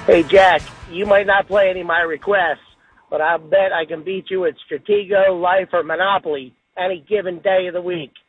Hey, Jack, you might not play any of my requests, but I'll bet I can beat you at Stratego, Life, or Monopoly any given day of the week.